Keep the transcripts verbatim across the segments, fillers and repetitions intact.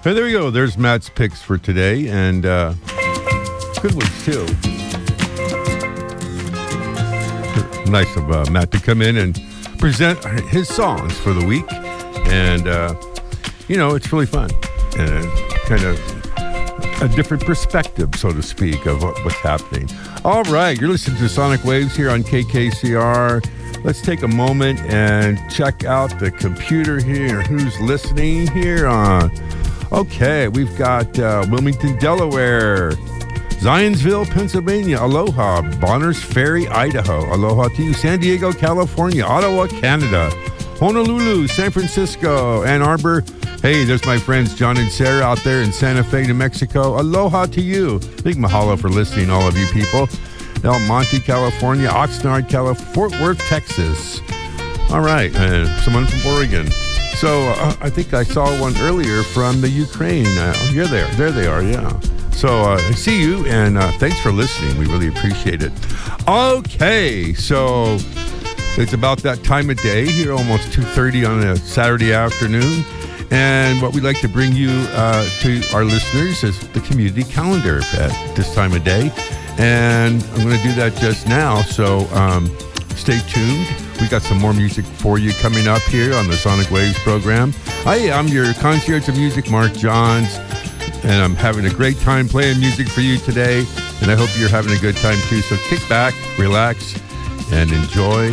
Hey, there we go. There's Matt's picks for today, and uh, good ones too. Nice of uh, Matt to come in and present his songs for the week, and uh, you know, it's really fun and kind of a different perspective, so to speak, of what, what's happening. All right, you're listening to Sonic Waves here on K K C R. Let's take a moment and check out the computer here. Who's listening here on? Okay, we've got uh, Wilmington, Delaware, Zionsville, Pennsylvania, aloha, Bonners Ferry, Idaho, aloha to you, San Diego, California, Ottawa, Canada, Honolulu, San Francisco, Ann Arbor. Hey, there's my friends John and Sarah out there in Santa Fe, New Mexico. Aloha to you. Big mahalo for listening, all of you people. El Monte, California, Oxnard, California, Fort Worth, Texas. All right, and someone from Oregon. So uh, I think I saw one earlier from the Ukraine. Uh, you're there. There they are, yeah. So uh, I see you, and uh, thanks for listening. We really appreciate it. Okay, so it's about that time of day here, almost two thirty on a Saturday afternoon. And what we'd like to bring you uh, to our listeners is the community calendar at this time of day. And I'm going to do that just now, so um, stay tuned. We got some more music for you coming up here on the Sonic Waves program. Hi, I'm your concierge of music, Mark Johns, and I'm having a great time playing music for you today, and I hope you're having a good time too. So kick back, relax, and enjoy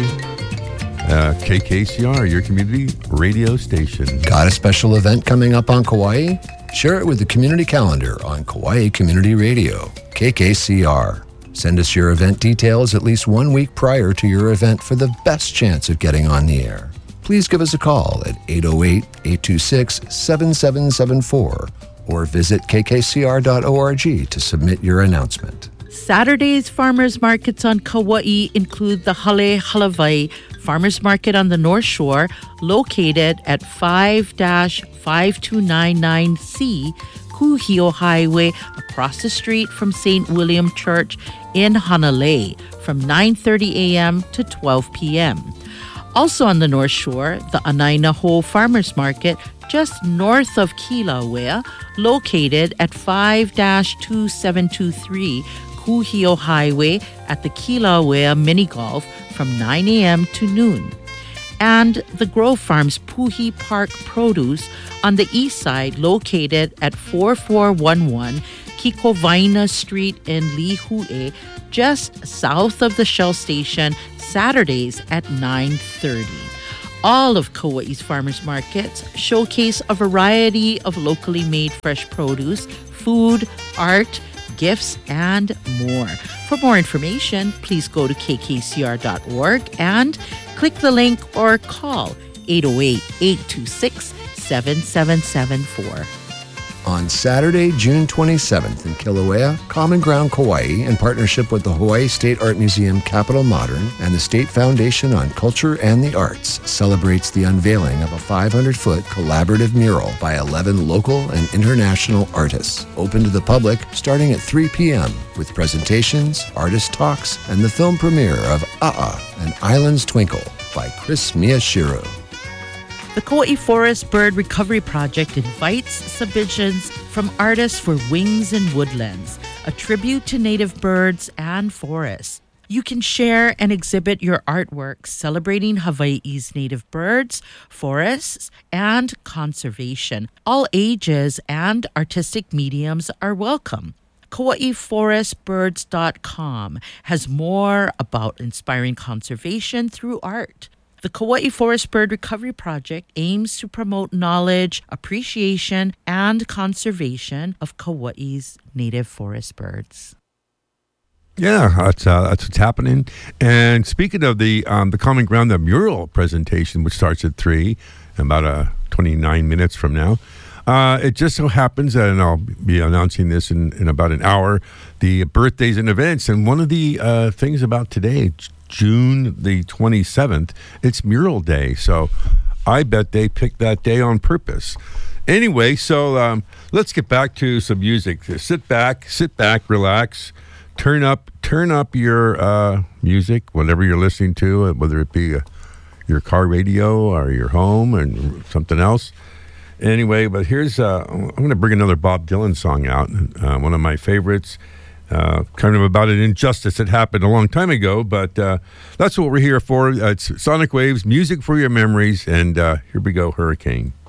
uh, K K C R, your community radio station. Got a special event coming up on Kauai? Share it with the community calendar on Kauai Community Radio, K K C R. Send us your event details at least one week prior to your event for the best chance of getting on the air. Please give us a call at eight oh eight, eight two six, seven seven seven four or visit k k c r dot org to submit your announcement. Saturday's farmers markets on Kauai include the Hale Halavai Farmers Market on the North Shore, located at five five two nine nine C Kuhio Highway, across the street from Saint William Church in Hanalei, from nine thirty a.m. to twelve p.m. Also on the North Shore, the Anainaho Farmers Market, just north of Kilauea, located at five two seven two three Kuhio Highway at the Kilauea Mini Golf, from nine a.m. to noon. And the Grove Farms Puhi Park Produce on the east side, located at forty-four eleven Kikovaina Street in Lihue, just south of the Shell Station, Saturdays at nine thirty. All of Kauai's farmers markets showcase a variety of locally made fresh produce, food, art, gifts, and more. For more information, please go to k k c r dot org and click the link or call eight oh eight, eight two six, seven seven seven four. On Saturday, June twenty-seventh in Kilauea, Common Ground Kauai, in partnership with the Hawaii State Art Museum Capitol Modern and the State Foundation on Culture and the Arts, celebrates the unveiling of a five hundred foot collaborative mural by eleven local and international artists, open to the public starting at three p.m. with presentations, artist talks, and the film premiere of A'a, An Island's Twinkle by Chris Miyashiro. The Kauai Forest Bird Recovery Project invites submissions from artists for Wings and Woodlands, a tribute to native birds and forests. You can share and exhibit your artwork celebrating Hawaii's native birds, forests, and conservation. All ages and artistic mediums are welcome. Kauai Forest Birds dot com has more about inspiring conservation through art. The Kauai Forest Bird Recovery Project aims to promote knowledge, appreciation, and conservation of Kauai's native forest birds. Yeah, that's uh, that's what's happening. And speaking of the um, the Common Ground, the mural presentation, which starts at three, about uh, twenty-nine minutes from now, uh, it just so happens, and I'll be announcing this in, in about an hour, the birthdays and events. And one of the uh, things about today, June the twenty-seventh, it's Mural Day. So I bet they picked that day on purpose. Anyway, so um, let's get back to some music. Sit back, sit back, relax, turn up, turn up your uh, music, whatever you're listening to, whether it be a, your car radio or your home and something else. Anyway, but here's, uh, I'm going to bring another Bob Dylan song out, uh, one of my favorites, uh, kind of about an injustice that happened a long time ago, but uh, that's what we're here for. Uh, it's Sonic Waves, music for your memories, and uh, here we go, Hurricane.